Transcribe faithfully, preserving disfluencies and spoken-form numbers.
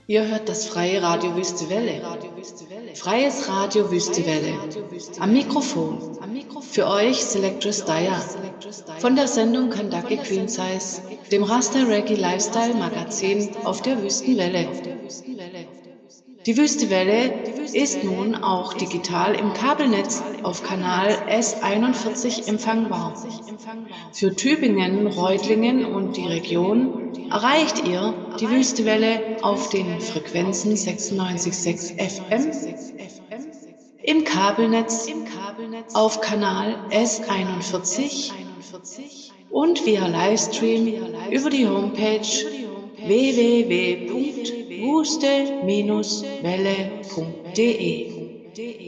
Ihr hört das freie Radio Wüste Welle. Freies Radio Wüste Welle. Am Mikrofon. Für euch Selectress Daya. Von der Sendung Kandake Queen Size, dem Rasta Reggae Lifestyle Magazin auf der Wüstenwelle. Die Wüste Welle ist nun auch digital im Kabelnetz auf Kanal S einundvierzig empfangbar. Für Tübingen, Reutlingen und die Region erreicht ihr die Wüstewelle auf den Frequenzen sechsundneunzig Komma sechs F M, im Kabelnetz auf Kanal S einundvierzig und via Livestream über die Homepage w w w punkt wuste Bindestrich welle punkt de.